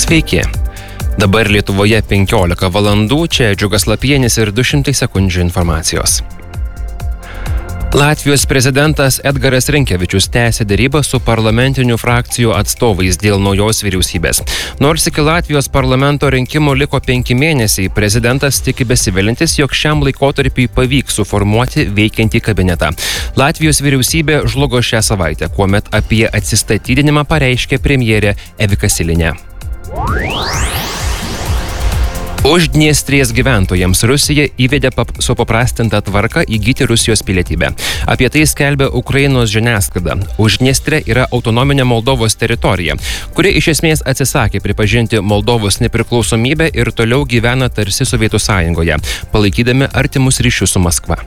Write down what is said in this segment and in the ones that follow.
Sveiki. Dabar Lietuvoje 15 valandų, čia Džiugas Lapienis ir 200 sekundžių informacijos. Latvijos prezidentas Edgaras Rinkevičius tęsė dėrybą su parlamentinių frakcijų atstovais dėl naujos vyriausybės. Nors iki Latvijos parlamento rinkimų liko 5 mėnesiai, prezidentas tiki besivelintis, jog šiam laikotarpiui pavyks suformuoti veikiantį kabinetą. Latvijos vyriausybė žlugo šią savaitę, kuomet apie atsistatydinimą pareiškė premjerė Evika Silinė. Uždniestrės gyventojams Rusija įvedė supaprastintą tvarką įgyti Rusijos pilietybę. Apie tai skelbia Ukrainos žiniasklaida. Uždniestrė yra autonominė Moldovos teritorija, kuri iš esmės atsisakė pripažinti Moldovos nepriklausomybę ir toliau gyvena tarsi Sovietų sąjungoje, palaikydami artimus ryšius su Maskva.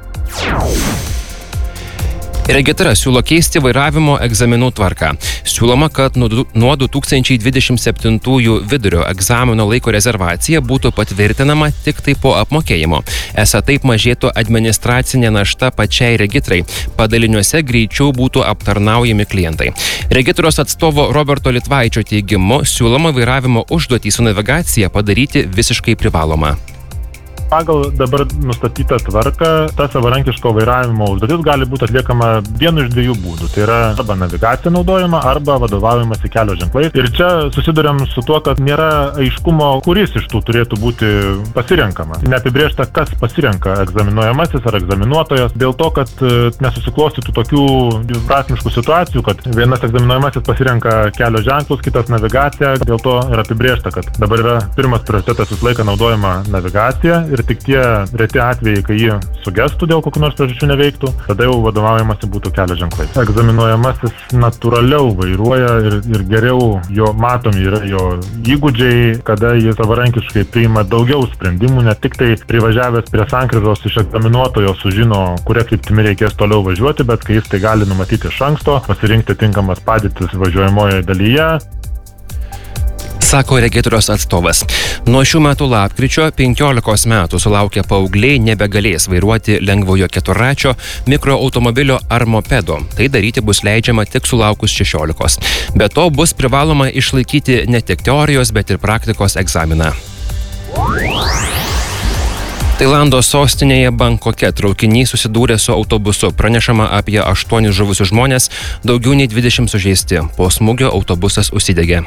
Regitra siūlo keisti vairavimo egzaminų tvarką. Siūloma, kad nuo 2027 vidurio egzamino laiko rezervacija būtų patvirtinama tik tai po apmokėjimo. Esą taip mažėtų administracinė našta pačiai regitrai. Padaliniuose greičiau būtų aptarnaujami klientai. Regitros atstovo Roberto Litvaičio teigimu, siūloma vairavimo užduotį su navigacija padaryti visiškai privalomą. Pagal dabar nustatytą tvarką, ta savarankiško vairavimo užduotis gali būti atliekama vienu iš 2 būdų. Tai yra arba navigacija naudojama, arba vadovavimas į kelio ženklais. Ir čia susiduriam su tuo, kad nėra aiškumo, kuris iš tų turėtų būti pasirenkama. Neapibrėžta, kas pasirenka egzaminuojamasis ar egzaminuotojas. Dėl to, kad nesusiklostytų tokių prasmiškų situacijų, kad vienas egzaminuojamasis pasirenka kelio ženklus, kitas navigaciją. Dėl to yra apibrėžta, kad dabar yra pirmas prioritetas visą laiką naudojama navigacija. Ir tik tie reti atvejai, kai jie sugestų dėl kokių nors priežasčių neveiktų, tada jau vadovaujamasi būtų kelio ženklais. Egzaminuojamasis natūraliau vairuoja ir geriau jo matomi yra jo įgūdžiai, kada jis savarankiškai priima daugiau sprendimų, ne tik tai privažiavęs prie sankryžos iš egzaminuotojo sužino, kuria kryptimi reikės toliau važiuoti, bet kai jis tai gali numatyti iš anksto, pasirinkti tinkamas padėtis važiuojamojoje dalyje. Sako regitros atstovas. Nuo šių metų lapkričio 15 metų sulaukę paaugliai nebegalės vairuoti lengvojo keturračio, mikroautomobilio ar mopedo. Tai daryti bus leidžiama tik sulaukus 16. Be to bus privaloma išlaikyti ne tik teorijos, bet ir praktikos egzaminą. Tailando sostinėje Bankoke traukinys susidūrė su autobusu. Pranešama apie 8 žuvusius žmonės, daugiau nei 20 sužeisti. Po smūgio autobusas užsidegė.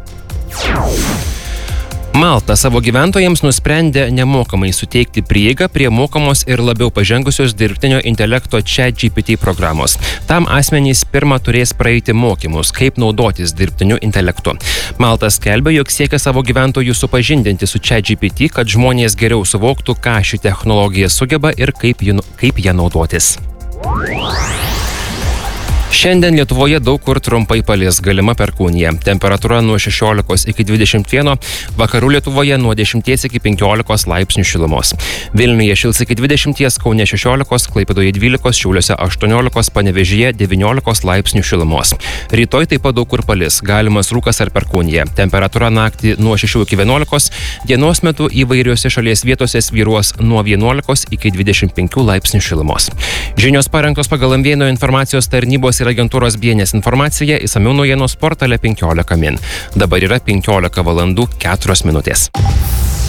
Malta savo gyventojams nusprendė nemokamai suteikti prieigą prie mokamos ir labiau pažengusios dirbtinio intelekto ChatGPT programos. Tam asmenys pirmą turės praeiti mokymus, kaip naudotis dirbtiniu intelektu. Malta skelbia, jog siekia savo gyventojų supažindinti su ChatGPT, kad žmonės geriau suvoktų, ką ši technologija sugeba ir kaip ją naudotis. Šiandien Lietuvoje daug kur trumpai palis, galima perkūnija. Temperatūra nuo 16 iki 21, vakarų Lietuvoje nuo 10 iki 15 laipsnių šilumos. Vilniuje šils iki 20, Kaune 16, Klaipėdoje 12, Šiauliuose 18, Panevėžyje 19 laipsnių šilumos. Rytoj taip pat daug kur palis, galimas rūkas ar perkūnija. Temperatūra naktį nuo 6 iki 11, dienos metu įvairiose šalies vietose svyruos nuo 11 iki 25 laipsnių šilumos. Žinios parengtos pagal Amvieno informacijos tarnybos ir agentūros BNS informacija, išsamiau naujienos portale 15 min. Dabar yra 15 valandų 4 minutės.